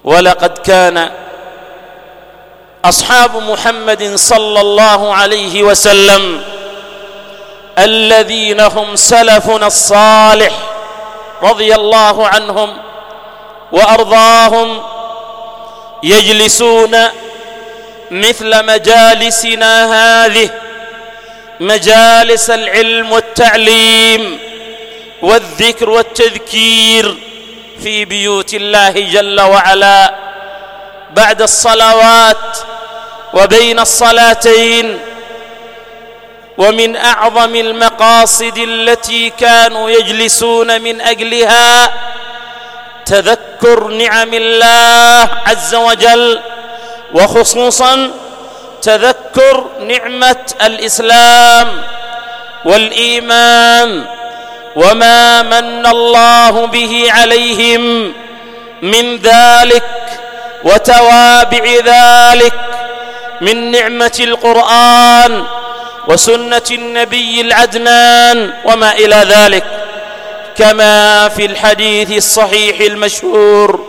ولقد كان أصحاب محمد صلى الله عليه وسلم الذين هم سلفنا الصالح رضي الله عنهم وأرضاهم يجلسون مثل مجالسنا هذه، مجالس العلم والتعليم والذكر والتذكير في بيوت الله جل وعلا بعد الصلوات وبين الصلاتين. ومن أعظم المقاصد التي كانوا يجلسون من أجلها تذكر نعم الله عز وجل، وخصوصا تذكر نعمة الإسلام والإيمان وما من الله به عليهم من ذلك وتوابع ذلك من نعمة القرآن وسنة النبي العدنان وما إلى ذلك، كما في الحديث الصحيح المشهور